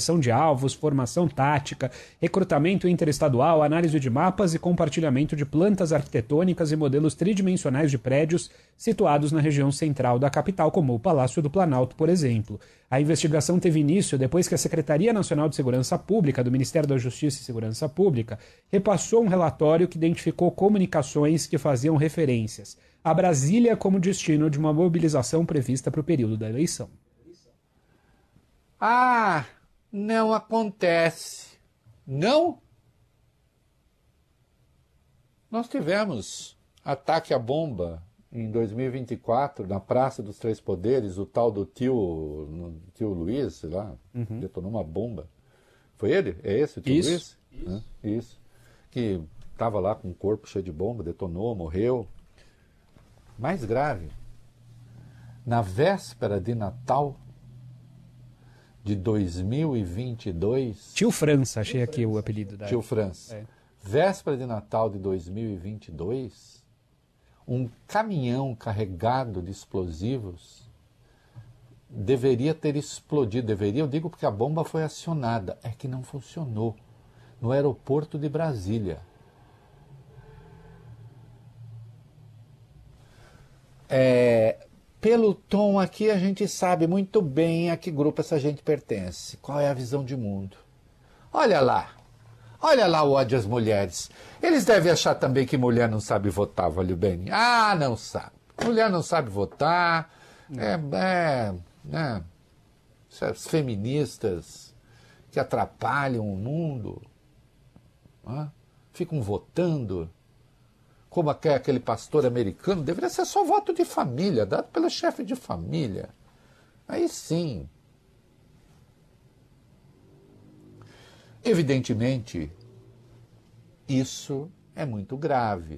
seleção de alvos, formação tática, recrutamento interestadual, análise de mapas e compartilhamento de plantas arquitetônicas e modelos tridimensionais de prédios situados na região central da capital, como o Palácio do Planalto, por exemplo. A investigação teve início depois que a Secretaria Nacional de Segurança Pública, do Ministério da Justiça e Segurança Pública, repassou um relatório que identificou comunicações que faziam referências a Brasília como destino de uma mobilização prevista para o período da eleição. Ah, não acontece. Não? Nós tivemos ataque à bomba em 2024, na Praça dos Três Poderes, o tal do tio Luiz, sei lá, detonou uma bomba. Foi ele? É esse o tio Luiz? Isso. Que estava lá com o corpo cheio de bomba, detonou, morreu. Mais grave, na véspera de Natal de 2022... Tio França, achei aqui o apelido da... Tio França. Véspera de Natal de 2022, um caminhão carregado de explosivos deveria ter explodido. Deveria, eu digo porque a bomba foi acionada. É que não funcionou. No aeroporto de Brasília. Pelo tom aqui a gente sabe muito bem a que grupo essa gente pertence. Qual é a visão de mundo. Olha lá o ódio às mulheres. Eles devem achar também que mulher não sabe votar, valeu bem. Ah, não sabe. Mulher não sabe votar. Essas feministas que atrapalham o mundo. Ficam votando. Como aquele pastor americano, deveria ser só voto de família, dado pelo chefe de família. Aí sim. Evidentemente, isso é muito grave.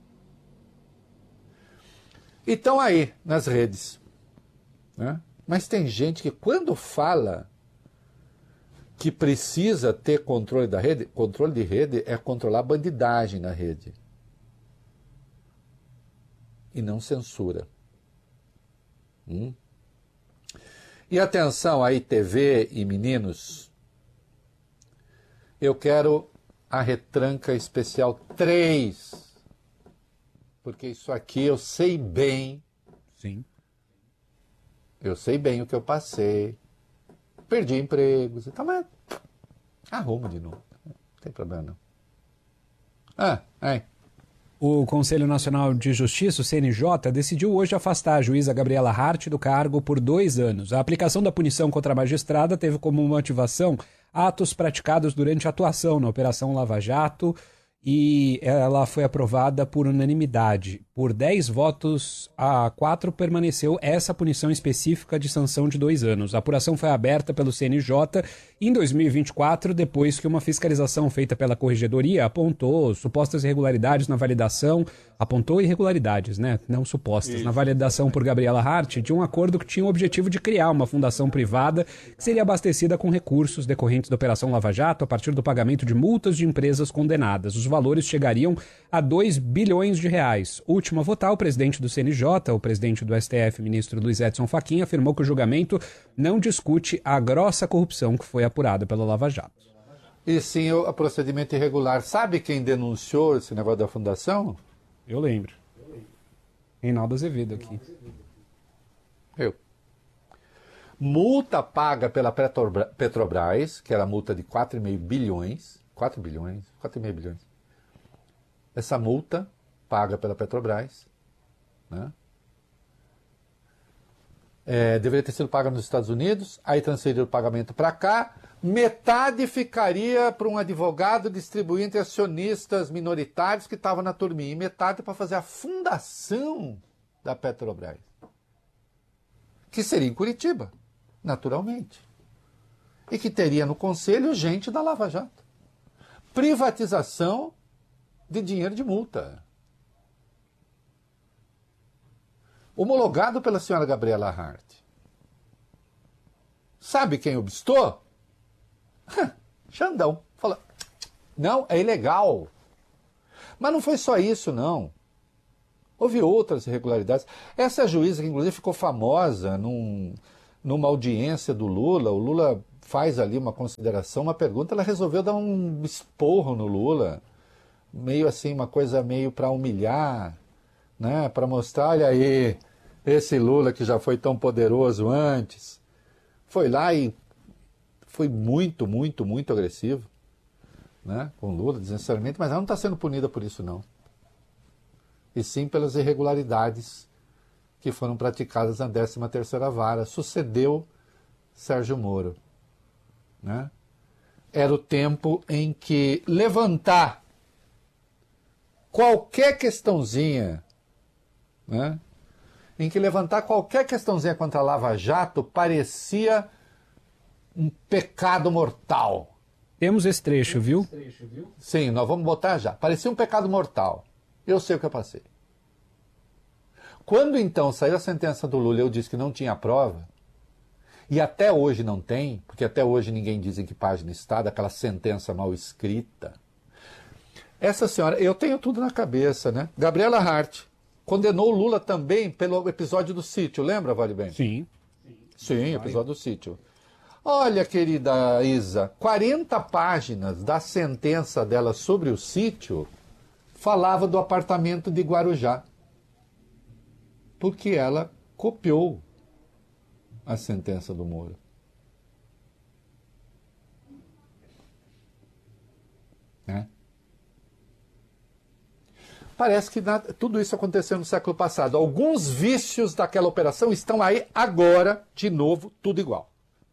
E estão aí, nas redes. Né? Mas tem gente que quando fala que precisa ter controle da rede, controle de rede é controlar a bandidagem na rede. E não censura. E atenção aí, TV e meninos, eu quero a retranca especial 3, porque isso aqui eu sei bem. Sim. Eu sei bem o que eu passei, perdi empregos e tal, mas arrumo de novo, não tem problema não. O Conselho Nacional de Justiça, o CNJ, decidiu hoje afastar a juíza Gabriela Hart do cargo por 2 anos. A aplicação da punição contra a magistrada teve como motivação atos praticados durante a atuação na Operação Lava Jato e ela foi aprovada por unanimidade. Por 10 votos a 4 permaneceu essa punição específica de sanção de 2 anos. A apuração foi aberta pelo CNJ em 2024, depois que uma fiscalização feita pela Corregedoria apontou supostas irregularidades na validação, apontou irregularidades, né? Não supostas, na validação por Gabriela Hart de um acordo que tinha o objetivo de criar uma fundação privada que seria abastecida com recursos decorrentes da Operação Lava Jato a partir do pagamento de multas de empresas condenadas. Os valores chegariam a 2 bilhões de reais. Último a votar, o presidente do CNJ, o presidente do STF, ministro Luiz Edson Fachin, afirmou que o julgamento não discute a grossa corrupção que foi apurada pela Lava Jato. E sim, o procedimento irregular. Sabe quem denunciou esse negócio da fundação? Eu lembro. Reinaldo Azevedo aqui. Eu. Multa paga pela Petrobras, que era multa de 4,5 bilhões. 4 bilhões? 4,5 bilhões. Essa multa paga pela Petrobras, né? Deveria ter sido paga nos Estados Unidos, aí transferiram o pagamento para cá, metade ficaria para um advogado distribuir entre acionistas minoritários que estavam na turminha, e metade para fazer a fundação da Petrobras, que seria em Curitiba, naturalmente, e que teria no conselho gente da Lava Jato. Privatização de dinheiro de multa. Homologado pela senhora Gabriela Hart. Sabe quem obstou? Xandão. Fala, não, é ilegal. Mas não foi só isso, não. Houve outras irregularidades. Essa juíza, que inclusive ficou famosa numa audiência do Lula, o Lula faz ali uma consideração, uma pergunta, ela resolveu dar um esporro no Lula, meio assim, uma coisa meio para humilhar, né? Para mostrar, olha aí, esse Lula que já foi tão poderoso antes, foi lá e foi muito, muito, muito agressivo, né? Com o Lula, desnecessariamente, mas ela não está sendo punida por isso, não. E sim pelas irregularidades que foram praticadas na 13ª Vara. Sucedeu Sérgio Moro, né? Era o tempo em que levantar qualquer questãozinha, né? Em que levantar qualquer questãozinha contra a Lava Jato parecia um pecado mortal. Temos esse trecho, viu? Sim, nós vamos botar já. Parecia um pecado mortal. Eu sei o que eu passei. Quando então saiu a sentença do Lula, eu disse que não tinha prova, e até hoje não tem, porque até hoje ninguém diz em que página está, daquela sentença mal escrita. Essa senhora, eu tenho tudo na cabeça, né? Gabriela Hart condenou o Lula também pelo episódio do sítio, lembra, Vale Bem? Sim. Sim, episódio do sítio. Olha, querida Isa, 40 páginas da sentença dela sobre o sítio falava do apartamento de Guarujá. Porque ela copiou a sentença do Moro. Né? Parece que tudo isso aconteceu no século passado. Alguns vícios daquela operação estão aí agora, de novo, tudo igual.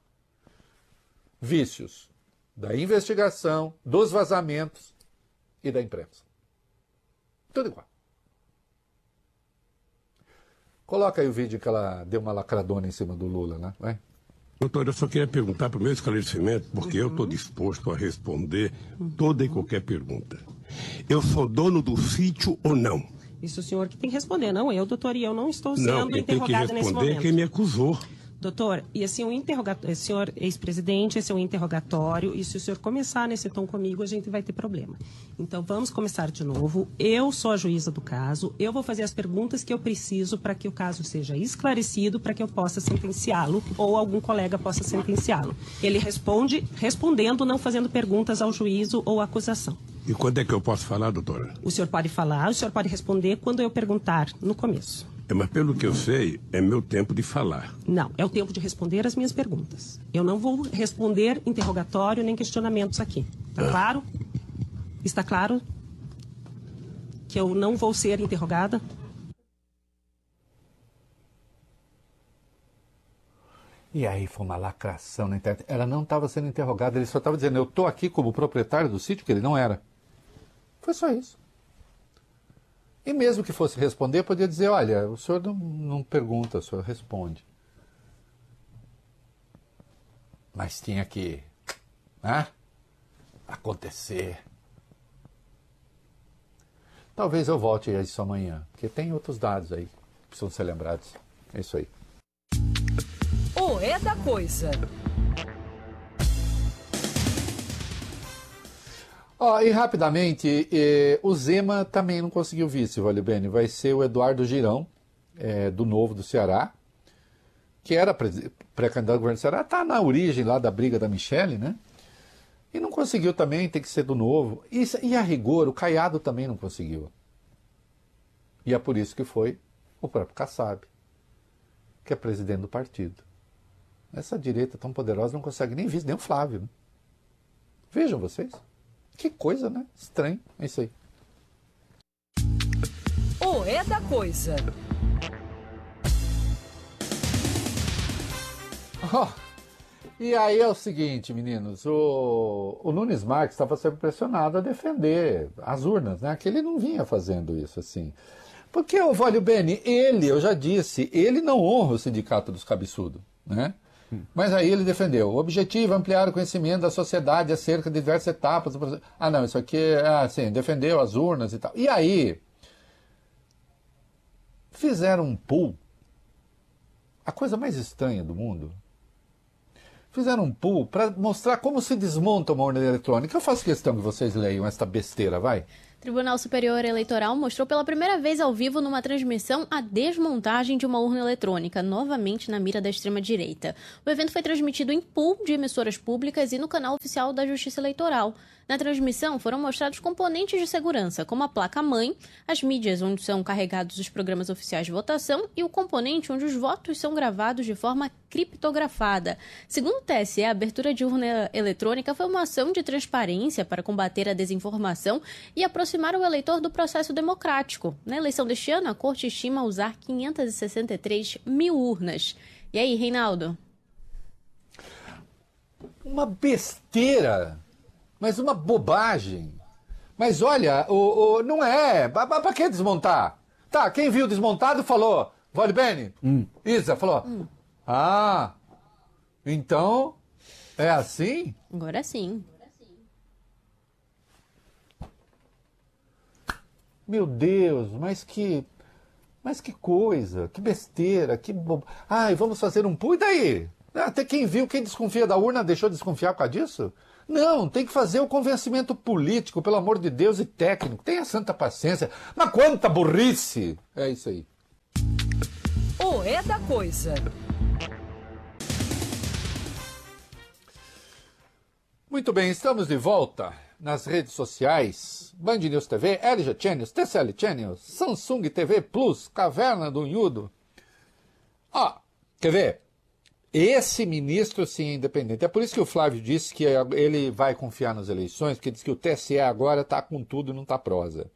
Vícios da investigação, dos vazamentos e da imprensa. Tudo igual. Coloca aí o vídeo que ela deu uma lacradona em cima do Lula, né? Vai. Doutor, eu só queria perguntar para o meu esclarecimento, porque eu estou disposto a responder toda e qualquer pergunta. Eu sou dono do sítio ou não? Isso o senhor que tem que responder, não eu, doutor, e eu não estou sendo Não, quem tem que interrogada nesse responder é momento. quem me acusou. Doutor, e assim, o interrogatório, senhor ex-presidente, esse é um interrogatório, e se o senhor começar nesse tom comigo, a gente vai ter problema. Então, vamos começar de novo. Eu sou a juíza do caso, eu vou fazer as perguntas que eu preciso para que o caso seja esclarecido, para que eu possa sentenciá-lo, ou algum colega possa sentenciá-lo. Ele responde, respondendo, não fazendo perguntas ao juízo ou à acusação. E quando é que eu posso falar, doutora? O senhor pode falar, o senhor pode responder quando eu perguntar no começo. Mas pelo que eu sei, é meu tempo de falar. Não, é o tempo de responder as minhas perguntas. Eu não vou responder interrogatório nem questionamentos aqui. Está claro? Está claro que eu não vou ser interrogada? E aí foi uma lacração na internet. Ela não estava sendo interrogada, ele só estava dizendo, eu estou aqui como proprietário do sítio, que ele não era. Foi só isso. E mesmo que fosse responder, podia dizer, olha, o senhor não pergunta, o senhor responde. Mas tinha que, né, acontecer. Talvez eu volte a isso amanhã, porque tem outros dados aí que precisam ser lembrados. É isso aí. O É da Coisa. E rapidamente, o Zema também não conseguiu vice, Vale Bene. Vai ser o Eduardo Girão, do Novo do Ceará, que era pré-candidato ao governo do Ceará, está na origem lá da briga da Michele, né? E não conseguiu também, tem que ser do Novo. E a rigor, o Caiado também não conseguiu. E é por isso que foi o próprio Kassab, que é presidente do partido. Essa direita tão poderosa não consegue nem vice, nem o Flávio. Né? Vejam vocês. Que coisa, né? Estranho. É isso aí. O É da Coisa. E aí é o seguinte, meninos. O Nunes Marques estava sendo pressionado a defender as urnas, né? Que ele não vinha fazendo isso assim. Porque o Vale Bene, eu já disse, ele não honra o sindicato dos cabeçudos, né? Mas aí ele defendeu. O objetivo é ampliar o conhecimento da sociedade acerca de diversas etapas do processo. Não, isso aqui sim, defendeu as urnas e tal. E aí, fizeram um pool, a coisa mais estranha do mundo. Fizeram um pool para mostrar como se desmonta uma urna eletrônica. Eu faço questão que vocês leiam esta besteira, vai. O Tribunal Superior Eleitoral mostrou pela primeira vez ao vivo numa transmissão a desmontagem de uma urna eletrônica, novamente na mira da extrema-direita. O evento foi transmitido em pool de emissoras públicas e no canal oficial da Justiça Eleitoral. Na transmissão foram mostrados componentes de segurança, como a placa-mãe, as mídias onde são carregados os programas oficiais de votação e o componente onde os votos são gravados de forma criptografada. Segundo o TSE, a abertura de urna eletrônica foi uma ação de transparência para combater a desinformação e aproximar o eleitor do processo democrático. Na eleição deste ano, a Corte estima usar 563 mil urnas. E aí, Reinaldo? Uma besteira, mas uma bobagem. Mas olha, não é. Para que desmontar? Tá, quem viu desmontado falou. Vale bene? Isa falou. Ah, então é assim? Agora sim. Meu Deus, mas que coisa, que besteira, que Ai, vamos fazer um pool, e daí? Até quem viu, quem desconfia da urna deixou de desconfiar por causa disso? Não, tem que fazer o convencimento político, pelo amor de Deus, e técnico. Tenha santa paciência. Mas quanta burrice! É isso aí. O É da Coisa. Muito bem, estamos de volta nas redes sociais. Band News TV, LG Channels, TCL Channels, Samsung TV Plus, Caverna do Unhudo. Quer ver? Esse ministro sim é independente. É por isso que o Flávio disse que ele vai confiar nas eleições, porque diz que o TSE agora está com tudo e não está prosa.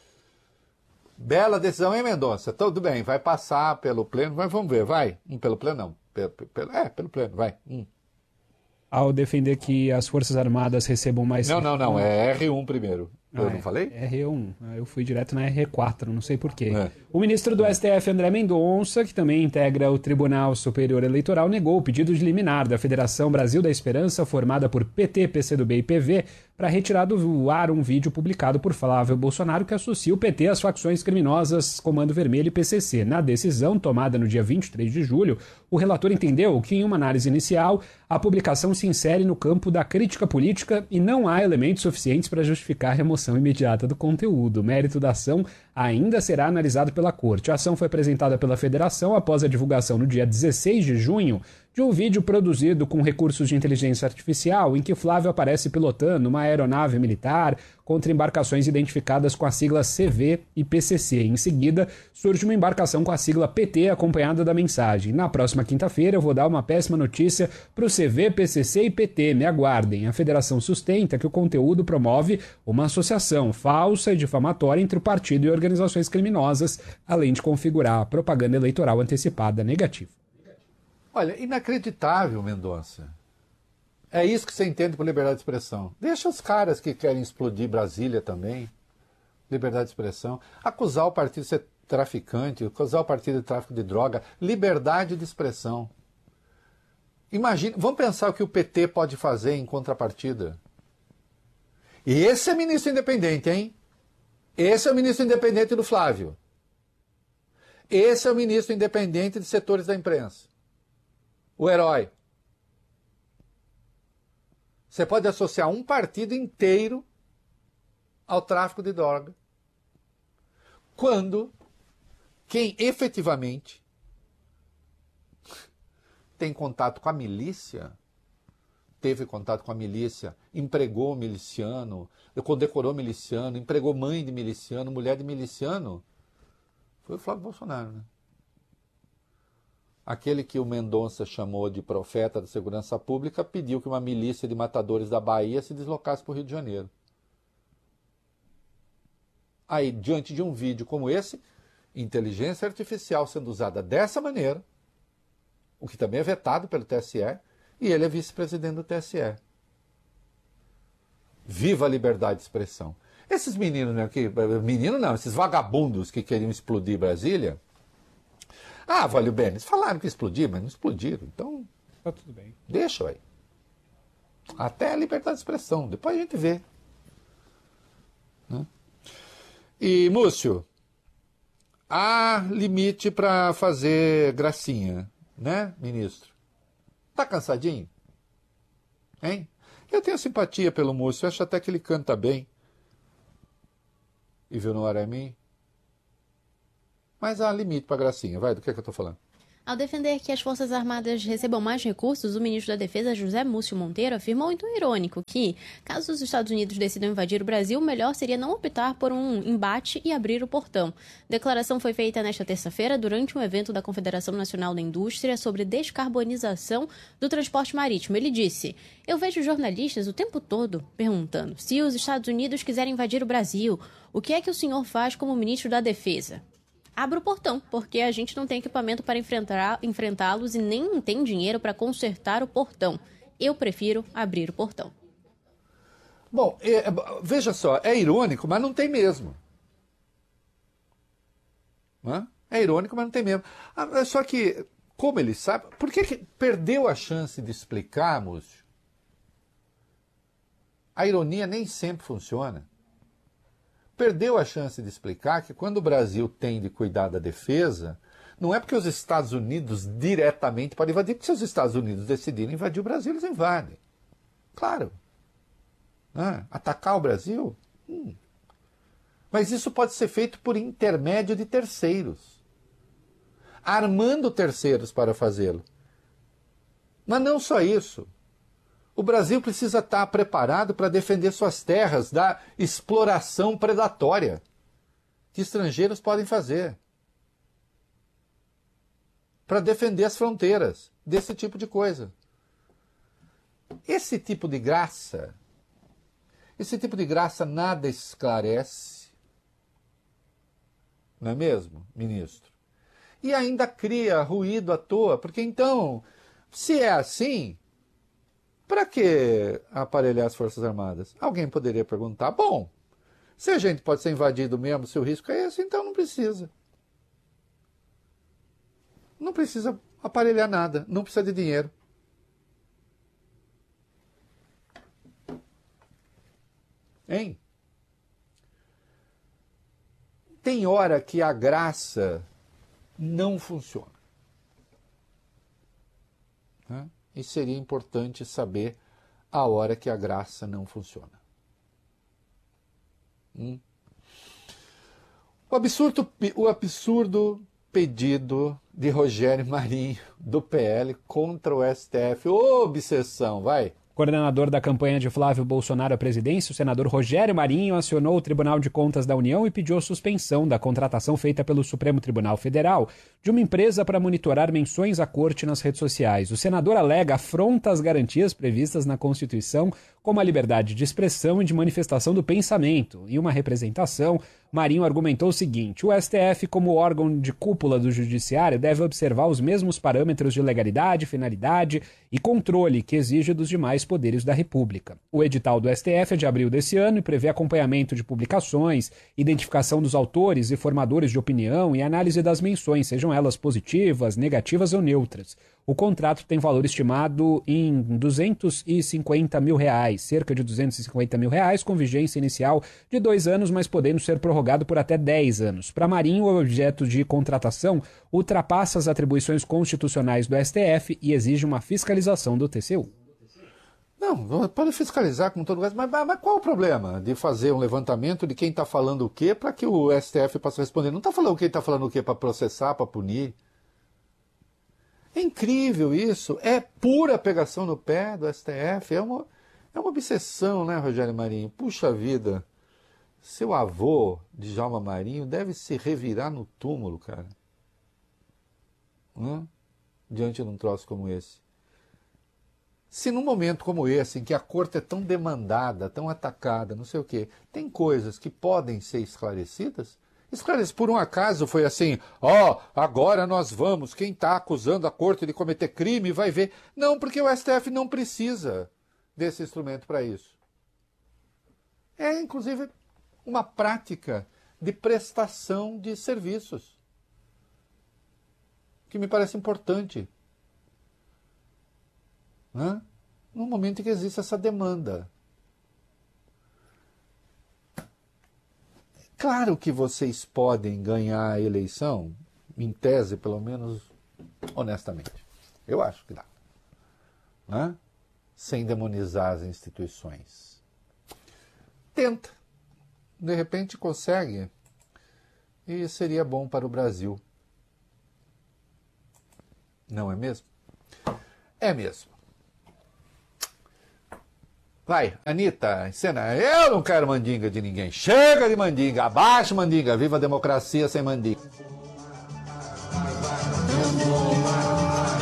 Bela decisão, hein, Mendonça? Tudo bem, vai passar pelo pleno, mas vamos ver, vai. Pelo pleno não. Pelo pleno, vai. Ao defender que as Forças Armadas recebam mais... Não, é R1 primeiro. Eu não falei? R1. Eu fui direto na R4, não sei porquê. O ministro do STF, André Mendonça, que também integra o Tribunal Superior Eleitoral, negou o pedido de liminar da Federação Brasil da Esperança, formada por PT, PCdoB e PV, para retirar do ar um vídeo publicado por Flávio Bolsonaro que associa o PT às facções criminosas Comando Vermelho e PCC. Na decisão tomada no dia 23 de julho, o relator entendeu que, em uma análise inicial, a publicação se insere no campo da crítica política e não há elementos suficientes para justificar a remoção imediata do conteúdo. O mérito da ação ainda será analisado pela Corte. A ação foi apresentada pela Federação após a divulgação no dia 16 de junho de um vídeo produzido com recursos de inteligência artificial em que Flávio aparece pilotando uma aeronave militar contra embarcações identificadas com a sigla CV e PCC. Em seguida, surge uma embarcação com a sigla PT acompanhada da mensagem: na próxima quinta-feira eu vou dar uma péssima notícia para o CV, PCC e PT, me aguardem. A federação sustenta que o conteúdo promove uma associação falsa e difamatória entre o partido e organizações criminosas, além de configurar a propaganda eleitoral antecipada negativa. Olha, inacreditável, Mendonça. É isso que você entende por liberdade de expressão. Deixa os caras que querem explodir Brasília também. Liberdade de expressão. Acusar o partido de ser traficante, acusar o partido de tráfico de droga. Liberdade de expressão. Imagina, vamos pensar o que o PT pode fazer em contrapartida. E esse é ministro independente, hein? Esse é o ministro independente do Flávio. Esse é o ministro independente de setores da imprensa. O herói. Você pode associar um partido inteiro ao tráfico de droga, quando quem efetivamente tem contato com a milícia, teve contato com a milícia, empregou miliciano, condecorou miliciano, empregou mãe de miliciano, mulher de miliciano, foi o Flávio Bolsonaro, né? Aquele que o Mendonça chamou de profeta da segurança pública pediu que uma milícia de matadores da Bahia se deslocasse para o Rio de Janeiro. Aí, diante de um vídeo como esse, inteligência artificial sendo usada dessa maneira, o que também é vetado pelo TSE, e ele é vice-presidente do TSE. Viva a liberdade de expressão. Esses meninos aqui, esses vagabundos que queriam explodir Brasília, Valeu bem, eles falaram que explodir, mas não explodiram. Então, tá tudo bem. Deixa aí. Até a liberdade de expressão. Depois a gente vê. Né? E, Múcio, há limite para fazer gracinha, né, ministro? Tá cansadinho? Hein? Eu tenho simpatia pelo Múcio, acho até que ele canta bem. e viu no Arame. Mas há limite para gracinha. Vai, do que eu estou falando? Ao defender que as Forças Armadas recebam mais recursos, o ministro da Defesa, José Múcio Monteiro, afirmou em tom irônico que, caso os Estados Unidos decidam invadir o Brasil, o melhor seria não optar por um embate e abrir o portão. A declaração foi feita nesta terça-feira durante um evento da Confederação Nacional da Indústria sobre descarbonização do transporte marítimo. Ele disse: "Eu vejo jornalistas o tempo todo perguntando se os Estados Unidos quiserem invadir o Brasil, o que é que o senhor faz como ministro da Defesa? Abra o portão, porque a gente não tem equipamento para enfrentá-los e nem tem dinheiro para consertar o portão. Eu prefiro abrir o portão." Bom, veja só, é irônico, mas não tem mesmo. É irônico, mas não tem mesmo. Só que, como ele sabe, por que perdeu a chance de explicarmos? A ironia nem sempre funciona. Perdeu a chance de explicar que quando o Brasil tem de cuidar da defesa, não é porque os Estados Unidos diretamente podem invadir, porque se os Estados Unidos decidirem invadir o Brasil, eles invadem. Claro. Atacar o Brasil? Mas isso pode ser feito por intermédio de terceiros, armando terceiros para fazê-lo. Mas não só isso. O Brasil precisa estar preparado para defender suas terras da exploração predatória que estrangeiros podem fazer. Para defender as fronteiras desse tipo de coisa. Esse tipo de graça nada esclarece. Não é mesmo, ministro? E ainda cria ruído à toa, porque então, se é assim, para que aparelhar as Forças Armadas? Alguém poderia perguntar, bom, se a gente pode ser invadido mesmo, se o risco é esse, então não precisa. Não precisa aparelhar nada, não precisa de dinheiro. Hein? Tem hora que a graça não funciona. E seria importante saber a hora que a graça não funciona. O absurdo pedido de Rogério Marinho, do PL, contra o STF. Ô, obsessão, vai! Coordenador da campanha de Flávio Bolsonaro à presidência, o senador Rogério Marinho acionou o Tribunal de Contas da União e pediu a suspensão da contratação feita pelo Supremo Tribunal Federal de uma empresa para monitorar menções à corte nas redes sociais. O senador alega afronta às garantias previstas na Constituição, como a liberdade de expressão e de manifestação do pensamento. Em uma representação, Marinho argumentou o seguinte: o STF, como órgão de cúpula do Judiciário, deve observar os mesmos parâmetros de legalidade, finalidade e controle que exige dos demais poderes da República. O edital do STF é de abril desse ano e prevê acompanhamento de publicações, identificação dos autores e formadores de opinião e análise das menções, sejam elas positivas, negativas ou neutras. O contrato tem valor estimado em R$250 mil, cerca de R$250 mil, com vigência inicial de 2 anos, mas podendo ser prorrogado por até 10 anos. Para Marinho, o objeto de contratação ultrapassa as atribuições constitucionais do STF e exige uma fiscalização do TCU. Não, pode fiscalizar com todo o resto, mas qual o problema de fazer um levantamento de quem está falando o quê para que o STF possa responder? Não está falando quem está falando o quê para processar, para punir? É incrível isso, é pura pegação no pé do STF, é uma obsessão, né, Rogério Marinho? Puxa vida, seu avô, Djalma Marinho, deve se revirar no túmulo, cara, diante de um troço como esse. Se num momento como esse, em que a corte é tão demandada, tão atacada, não sei o quê, tem coisas que podem ser esclarecidas, por um acaso foi assim, agora nós vamos, quem está acusando a corte de cometer crime vai ver. Não, porque o STF não precisa desse instrumento para isso. É, inclusive, uma prática de prestação de serviços, que me parece importante. No momento em que existe essa demanda. Claro que vocês podem ganhar a eleição, em tese, pelo menos, honestamente. Eu acho que dá. Sem demonizar as instituições. Tenta. de repente consegue e seria bom para o Brasil. Não é mesmo? É mesmo. Vai, Anitta, cena. Eu não quero mandinga de ninguém. Chega de mandinga. Abaixo mandinga. Viva a democracia sem mandinga.